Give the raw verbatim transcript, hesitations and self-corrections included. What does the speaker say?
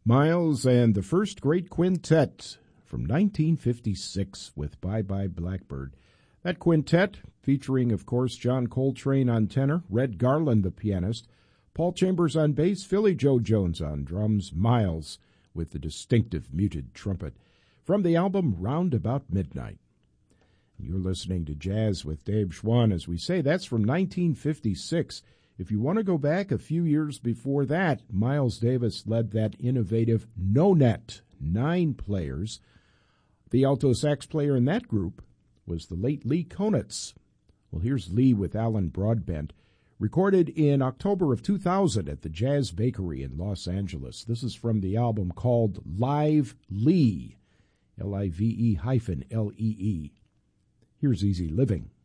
Miles and the First Great Quintet from nineteen fifty-six with Bye Bye Blackbird. That quintet, featuring, of course, John Coltrane on tenor, Red Garland the pianist, Paul Chambers on bass, Philly Joe Jones on drums, Miles with the distinctive muted trumpet, from the album Round About Midnight. You're listening to Jazz with Dave Schwann. As we say, that's from nineteen fifty-six. If you want to go back a few years before that, Miles Davis led that innovative no-net, nine players. The alto sax player in that group was the late Lee Konitz. Well, here's Lee with Alan Broadbent, recorded in October of two thousand at the Jazz Bakery in Los Angeles. This is from the album called Live Lee, L I V E hyphen L E E. Here's Easy Living.